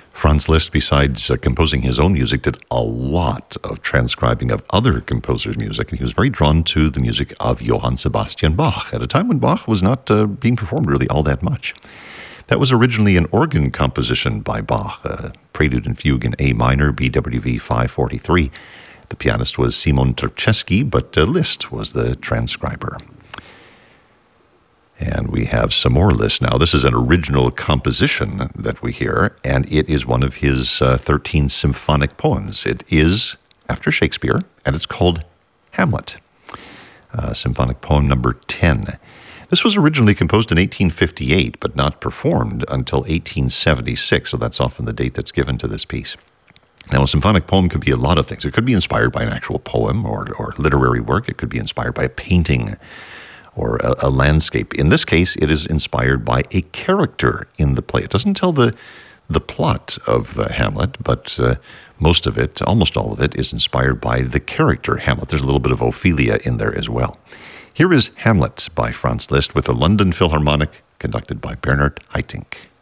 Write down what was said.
Franz Liszt, besides composing his own music, did a lot of transcribing of other composers' music, and he was very drawn to the music of Johann Sebastian Bach at a time when Bach was not being performed really all that much. That was originally an organ composition by Bach, a prelude and fugue in A minor, BWV 543. The pianist was Simon Turczewski, but Liszt was the transcriber. And we have some more Liszt now. This is an original composition that we hear, and it is one of his 13 symphonic poems. It is after Shakespeare, and it's called Hamlet, symphonic poem number 10. This was originally composed in 1858, but not performed until 1876, so that's often the date that's given to this piece. Now, a symphonic poem could be a lot of things. It could be inspired by an actual poem or literary work. It could be inspired by a painting or a landscape. In this case, it is inspired by a character in the play. It doesn't tell the plot of Hamlet, but most of it, almost all of it, is inspired by the character Hamlet. There's a little bit of Ophelia in there as well. Here is Hamlet by Franz Liszt with the London Philharmonic, conducted by Bernard Haitink.